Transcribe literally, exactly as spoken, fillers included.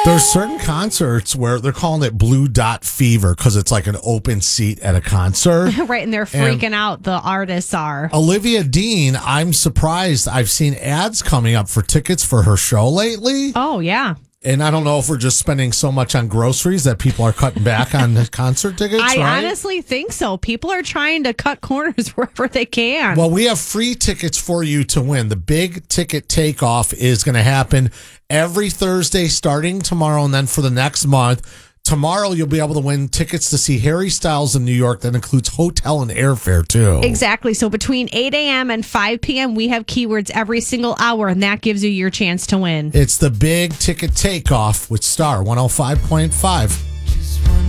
There's certain concerts where they're calling it Blue Dot Fever because it's like an open seat at a concert. Right, and they're freaking and out, the artists are. Olivia Dean, I'm surprised. I've seen ads coming up for tickets for her show lately. Oh, yeah. And I don't know if we're just spending so much on groceries that people are cutting back on the concert tickets, I right? honestly think so. People are trying to cut corners wherever they can. Well, we have free tickets for you to win. The big ticket takeoff is going to happen every Thursday starting tomorrow and then for the next month. Tomorrow, you'll be able to win tickets to see Harry Styles in New York. That includes hotel and airfare, too. Exactly. So between eight a.m. and five p.m., we have keywords every single hour, and that gives you your chance to win. It's the big ticket takeoff with Star one oh five point five.